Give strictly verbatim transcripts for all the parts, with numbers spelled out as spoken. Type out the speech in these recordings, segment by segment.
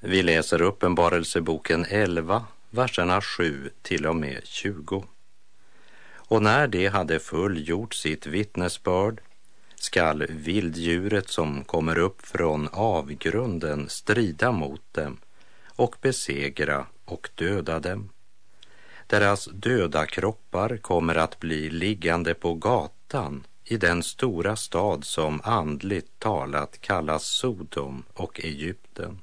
Vi läser Uppenbarelseboken elva, verserna sju till och med tjugo. Och när de hade fullgjort sitt vittnesbörd skall vilddjuret som kommer upp från avgrunden strida mot dem och besegra och döda dem. Deras döda kroppar kommer att bli liggande på gatan i den stora stad som andligt talat kallas Sodom och Egypten.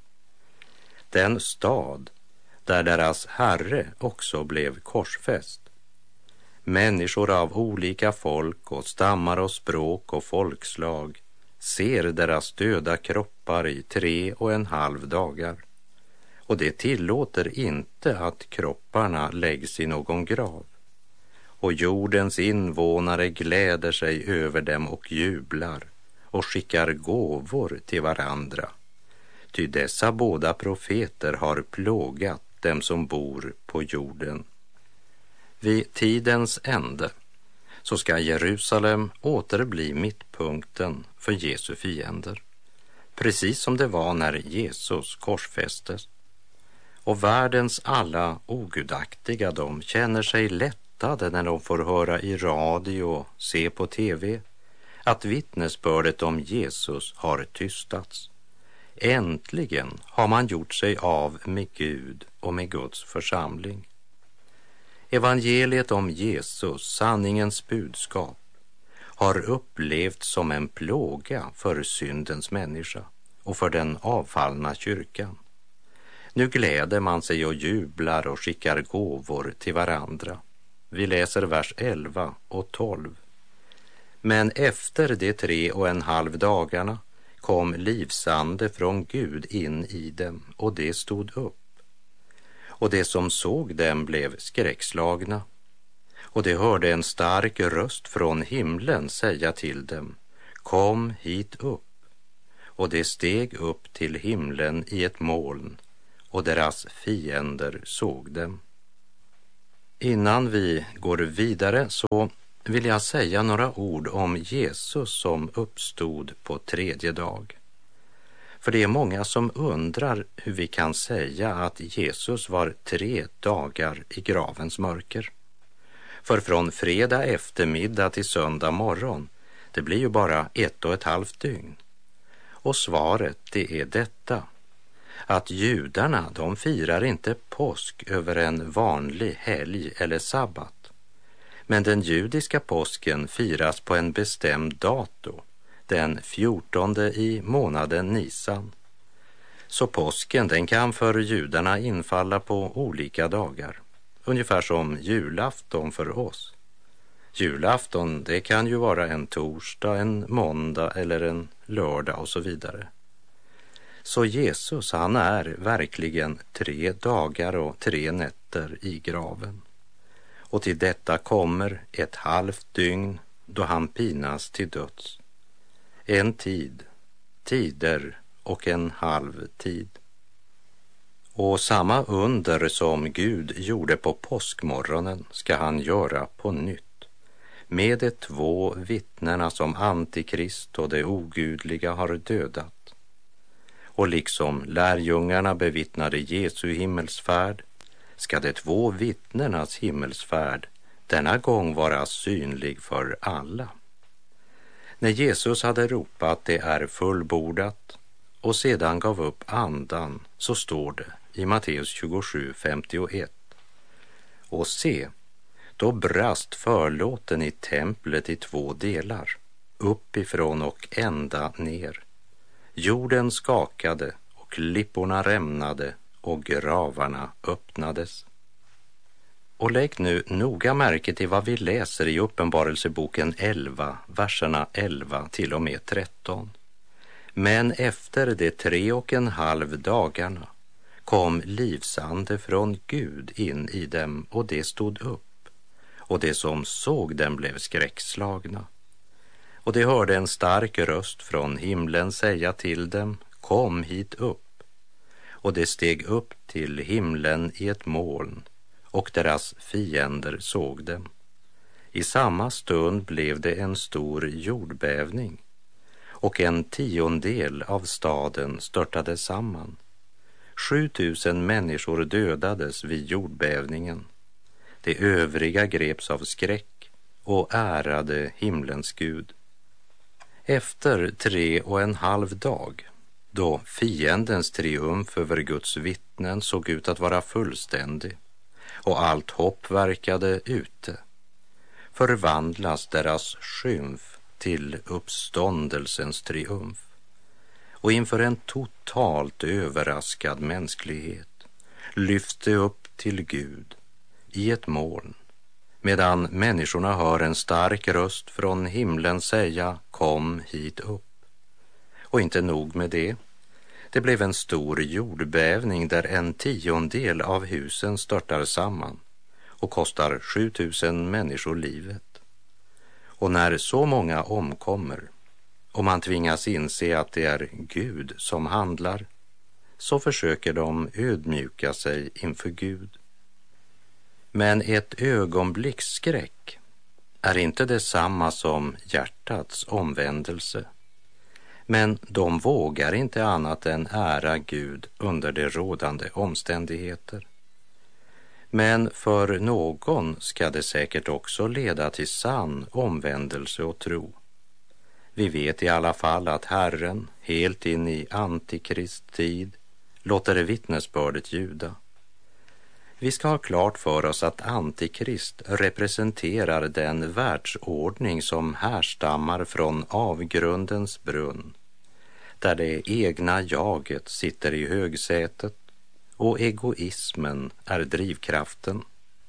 Den stad där deras herre också blev korsfäst. Människor av olika folk och stammar och språk och folkslag ser deras döda kroppar i tre och en halv dagar. Och det tillåter inte att kropparna läggs i någon grav. Och jordens invånare gläder sig över dem och jublar och skickar gåvor till varandra. Ty dessa båda profeter har plågat dem som bor på jorden. Vid tidens ände så ska Jerusalem åter bli mittpunkten för Jesu fiender, precis som det var när Jesus korsfästes. Och världens alla ogudaktiga, de känner sig lättade när de får höra i radio och se på tv att vittnesbördet om Jesus har tystats. Äntligen har man gjort sig av med Gud och med Guds församling. Evangeliet om Jesus, sanningens budskap, har upplevts som en plåga för syndens människa och för den avfallna kyrkan. Nu gläder man sig och jublar och skickar gåvor till varandra. Vi läser vers elva och tolv. Men efter de tre och en halv dagarna kom livsande från Gud in i dem, och det stod upp. Och det som såg dem blev skräckslagna. Och de hörde en stark röst från himlen säga till dem: kom hit upp. Och de steg upp till himlen i ett moln, och deras fiender såg dem. Innan vi går vidare så vill jag säga några ord om Jesus som uppstod på tredje dag. För det är många som undrar hur vi kan säga att Jesus var tre dagar i gravens mörker. För från fredag eftermiddag till söndag morgon, det blir ju bara ett och ett halvt dygn. Och svaret, det är detta: att judarna, de firar inte påsk över en vanlig helg eller sabbat. Men den judiska påsken firas på en bestämd dato, den fjortonde i månaden Nisan. Så påsken, den kan för judarna infalla på olika dagar, ungefär som julafton för oss. Julafton, det kan ju vara en torsdag, en måndag eller en lördag och så vidare. Så Jesus, han är verkligen tre dagar och tre nätter i graven. Och till detta kommer ett halvt dygn då han pinas till döds. En tid, tider och en halv tid. Och samma under som Gud gjorde på påskmorgonen ska han göra på nytt, med de två vittnena som Antikrist och det ogudliga har dödat. Och liksom lärjungarna bevittnade Jesu himmelsfärd, ska de två vittnenas himmelsfärd denna gång vara synlig för alla. När Jesus hade ropat det är fullbordat och sedan gav upp andan, så står det i Matteus tjugosju femtioett: och se, då brast förlåten i templet i två delar, uppifrån och ända ner. Jorden skakade och klipporna rämnade och gravarna öppnades. Och lägg nu noga märke till vad vi läser i Uppenbarelseboken elva, verserna elva till och med tretton. Men efter de tre och en halv dagarna kom livsande från Gud in i dem, och det stod upp. Och det som såg dem blev skräckslagna. Och de hörde en stark röst från himlen säga till dem: kom hit upp. Och de steg upp till himlen i ett moln, och deras fiender såg dem. I samma stund blev det en stor jordbävning, och en tiondel av staden störtade samman. sjutusen människor dödades vid jordbävningen. De övriga greps av skräck och ärade himlens Gud. Efter tre och en halv dag, då fiendens triumf över Guds vittnen såg ut att vara fullständig och allt hopp verkade ute, förvandlas deras skymf till uppståndelsens triumf. Och inför en totalt överraskad mänsklighet lyfte upp till Gud i ett moln, medan människorna hör en stark röst från himlen säga: kom hit upp. Och inte nog med det. Det blev en stor jordbävning där en tiondel av husen störtar samman och kostar sjutusen människor livet. Och när så många omkommer och man tvingas inse att det är Gud som handlar, så försöker de ödmjuka sig inför Gud. Men ett ögonblicks skräck är inte detsamma som hjärtats omvändelse. Men de vågar inte annat än ära Gud under de rådande omständigheter. Men för någon ska det säkert också leda till sann omvändelse och tro. Vi vet i alla fall att Herren, helt in i antikrist tid, låter vittnesbördet ljuda. Vi ska ha klart för oss att antikrist representerar den världsordning som härstammar från avgrundens brunn, där det egna jaget sitter i högsätet och egoismen är drivkraften.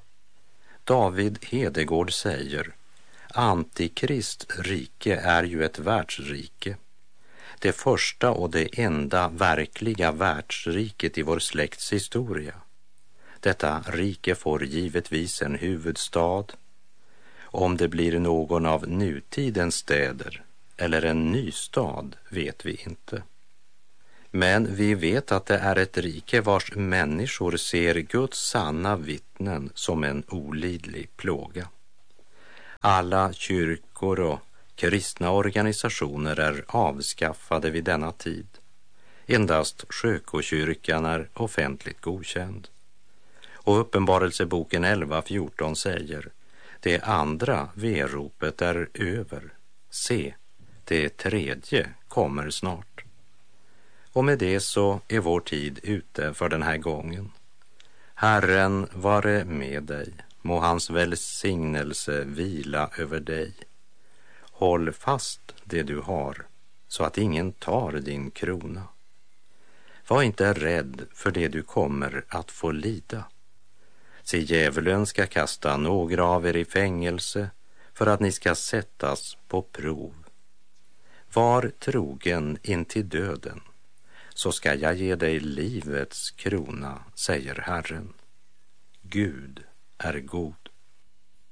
David Hedegård säger: Antikrist rike är ju ett världsrike, det första och det enda verkliga världsriket i vår släkts historia. Detta rike får givetvis en huvudstad. Om det blir någon av nutidens städer eller en ny stad vet vi inte. Men vi vet att det är ett rike vars människor ser Guds sanna vittnen som en olidlig plåga. Alla kyrkor och kristna organisationer är avskaffade vid denna tid. Endast Sjökokyrkan är offentligt godkänd. Och Uppenbarelseboken elva fjorton säger: det andra veropet är över. Se, det tredje kommer snart. Och med det så är vår tid ute för den här gången. Herren vare med dig, må hans välsignelse vila över dig. Håll fast det du har, så att ingen tar din krona. Var inte rädd för det du kommer att få lida. Se, djävulen ska kasta några av er i fängelse för att ni ska sättas på prov. Var trogen intill döden, så ska jag ge dig livets krona, säger Herren. Gud är god.